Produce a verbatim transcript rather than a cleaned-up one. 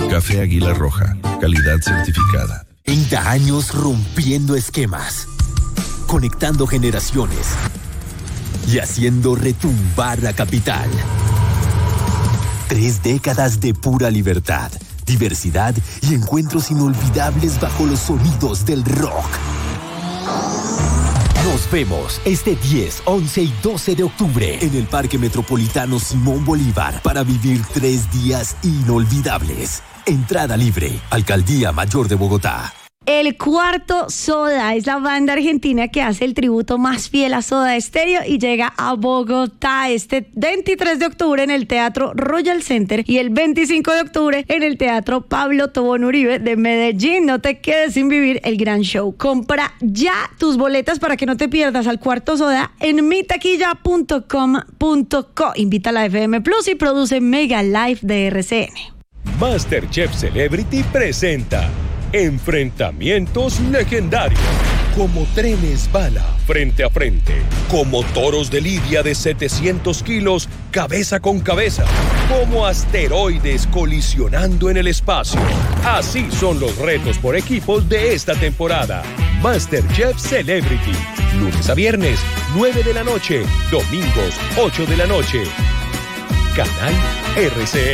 Café Águila Roja, calidad certificada. treinta años rompiendo esquemas, conectando generaciones y haciendo retumbar la capital. Tres décadas de pura libertad, diversidad y encuentros inolvidables bajo los sonidos del rock. Nos vemos este diez, once y doce de octubre en el Parque Metropolitano Simón Bolívar para vivir tres días inolvidables. Entrada libre. Alcaldía Mayor de Bogotá. El Cuarto Soda es la banda argentina que hace el tributo más fiel a Soda Stereo y llega a Bogotá este veintitrés de octubre en el Teatro Royal Center y el veinticinco de octubre en el Teatro Pablo Tobón Uribe de Medellín. No te quedes sin vivir el gran show. Compra ya tus boletas para que no te pierdas al Cuarto Soda en mi taquilla punto com punto co. Invita a la F M Plus y produce Mega Live de R C N. MasterChef Celebrity presenta enfrentamientos legendarios, como trenes bala frente a frente, como toros de lidia de setecientos kilos cabeza con cabeza, como asteroides colisionando en el espacio. Así son los retos por equipos de esta temporada. MasterChef Celebrity, lunes a viernes, nueve de la noche, domingos, ocho de la noche. Canal R C N.